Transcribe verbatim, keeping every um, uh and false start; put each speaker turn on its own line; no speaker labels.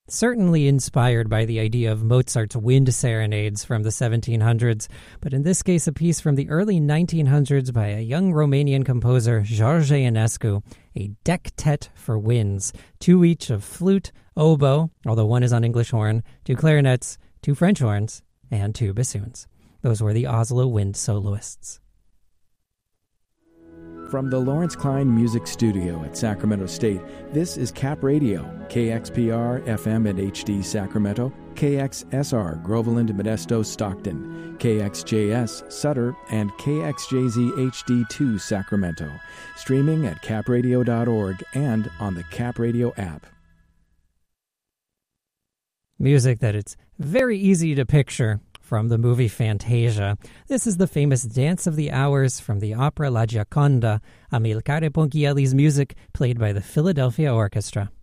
certainly inspired by the idea of Mozart's wind serenades from the seventeen hundreds, but in this case a piece from the early nineteen hundreds by a young Romanian composer, George Enescu, a dectet for winds, two each of flute, oboe, although one is on English horn, two clarinets, two French horns, and two bassoons. Those were the Oslo Wind Soloists.
From the Lawrence Klein Music Studio at Sacramento State, this is Cap Radio, K X P R, F M and H D Sacramento, K X S R, Groveland, Modesto, Stockton, K X J S, Sutter, and K X J Z H D two, Sacramento. Streaming at cap radio dot org and on the Cap Radio app.
Music that it's very easy to picture from the movie Fantasia. This is the famous Dance of the Hours from the opera La Gioconda, Amilcare Ponchielli's music played by the Philadelphia Orchestra.